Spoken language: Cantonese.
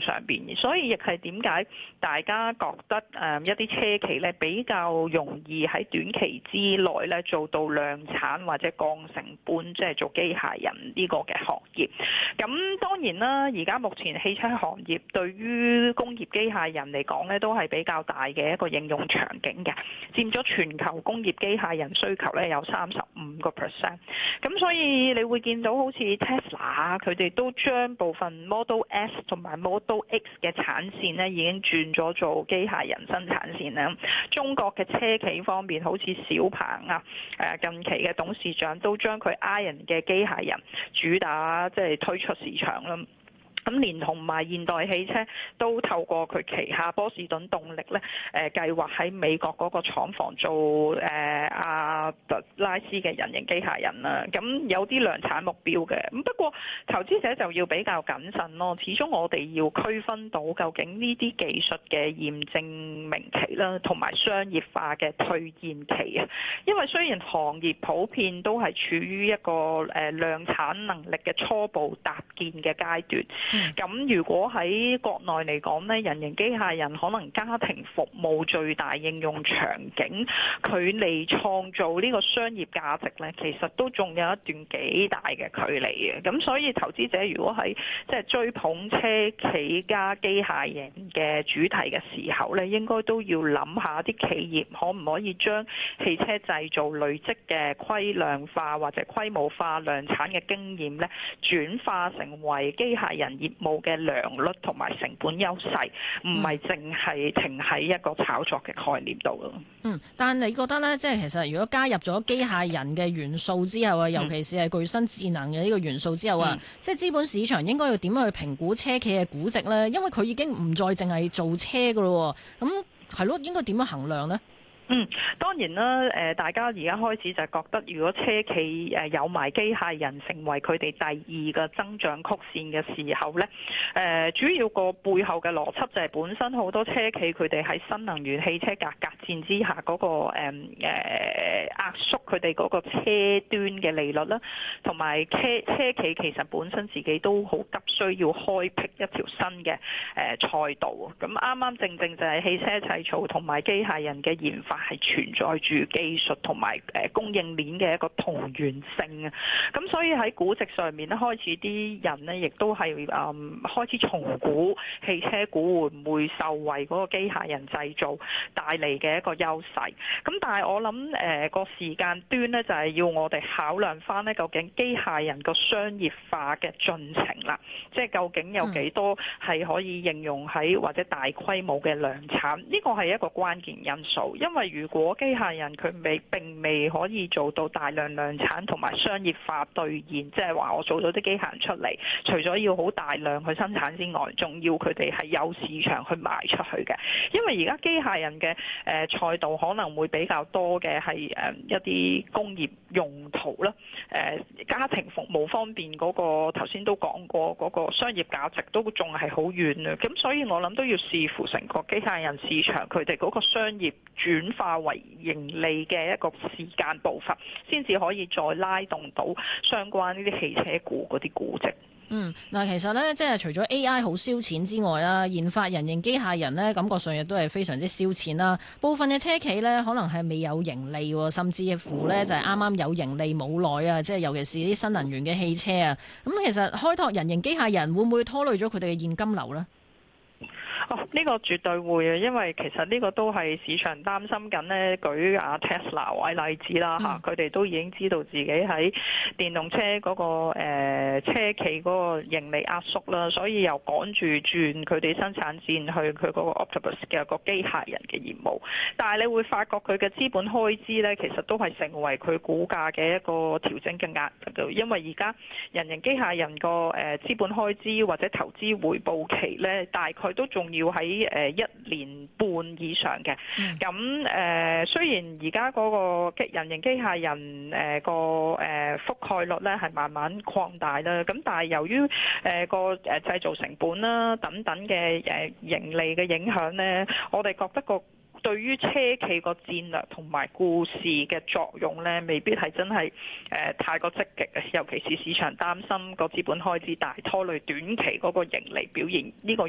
上邊，所以亦係點解大家覺得一啲車企咧比較容易喺短期之內咧做到量產或者降成本，即係做機械人呢個嘅行業。咁當然啦，而家目前汽車行業對於工業機械人嚟講咧，都係比較大嘅一個應用場景嘅，佔咗全球工業機械人需求咧有35%。咁所以你會見到好似 Tesla 佢哋都將部分 Model S 同埋 Model X 嘅產線咧已經轉咗做機械人生產線啦。中國嘅車企方面，好似小鵬啊，近期嘅董事長都將佢 Iron 嘅機械人主打即係推出市場啦。咁連同埋現代汽車都透過佢旗下波士頓動力咧，計劃喺美國嗰個廠房做阿特拉斯嘅人形機械人啦。咁有啲量產目標嘅。咁不過投資者就要比較謹慎咯。始終我哋要區分到究竟呢啲技術嘅驗證明期啦，同埋商業化嘅退現期啊。因為雖然行業普遍都係處於一個量產能力嘅初步搭建嘅階段。咁如果喺國內嚟講呢，人形機械人可能家庭服務最大應用場景，佢離創造呢個商業價值呢，其實都仲有一段幾大嘅距離嘅。咁所以投資者如果喺即係追捧車企加機械人嘅主題嘅時候呢，應該都要諗下啲企業可唔可以將汽車製造累積嘅規量化或者規模化量產嘅經驗呢，轉化成為機械人業務嘅良率同埋成本優勢，唔係淨係停喺一個炒作嘅概念度咯。 但你覺得呢？即係其實如果加入咗機械人嘅元素之後啊，尤其是係具身智能嘅呢個元素之後啊，即係資本市場應該要點樣去評估車企嘅估值呢？因為佢已經唔再淨係做車噶咯，咁係咯，應該點樣衡量呢？ 當然啦，大家而家開始就覺得，如果車企有埋機械人成為佢哋第二個增長曲線嘅時候呢，主要個背後嘅邏輯就係本身好多車企佢哋喺新能源汽車價格戰之下嗰個壓縮佢哋嗰個車端嘅利率啦，同埋車企其實本身自己都好急需要開闢一條新嘅賽道。咁啱啱正就係汽車製造同埋機械人嘅研發係存在住技術同埋供應鏈嘅一個同源性啊，咁所以喺估值上面咧，開始啲人呢亦都係開始重估汽車股會唔會受惠嗰個機械人製造帶嚟嘅一個優勢。咁但係我諗個時間端呢，就係要我哋考量翻呢，究竟機械人個商業化嘅進程啦，即係究竟有幾多係可以應用喺或者大規模嘅量產，呢個係一個關鍵因素，因為如果機械人佢並未可以做到大量量產同埋商業化兌現，即係話我做咗啲機械人出嚟，除咗要好大量去生產之外，仲要佢哋係有市場去賣出去嘅。因為而家機械人嘅賽道可能會比較多嘅係一啲工業用途啦，家庭服務方面嗰個頭先都講過嗰個商業價值都仲係好遠啊。咁所以我諗都要視乎成個機械人市場佢哋嗰個商業轉化為盈利嘅一個時間步伐，先至可以再拉動到相關呢啲汽車股嗰啲估值。 嗱，其實咧，即係除咗 AI 好燒錢之外啦，研發人形機械人咧，感覺上亦都係非常之燒錢啦。部分嘅車企咧，可能係未有盈利，甚至乎咧就係啱啱有盈利冇耐啊！即係尤其是啲新能源嘅汽車啊。咁其實開拓人形機械人會唔會拖累咗佢哋嘅現金流呢？ 呢個絕對會啊，因為其實呢個都係市場擔心緊呢。舉阿 Tesla 為例子啦嚇，佢哋都已經知道自己喺電動車嗰個車企嗰個盈利壓縮啦，所以又趕住轉佢哋生產線去佢嗰個 Optimus 嘅個機械人嘅業務。但係你會發覺佢嘅資本開支呢，其實都係成為佢股價嘅一個調整嘅壓力，因為而家人形機械人個資本開支或者投資回報期呢，大概都仲要喺1年半以上嘅。咁雖然而家嗰個人形機械人個覆蓋率咧係慢慢擴大啦，咁但係由於個製造成本啦等等嘅盈利嘅影響咧，我哋覺得個對於車企個戰略同埋故事嘅作用咧，未必係真係太過積極嘅，尤其是市場擔心個資本開支大拖累短期嗰個盈利表現，呢個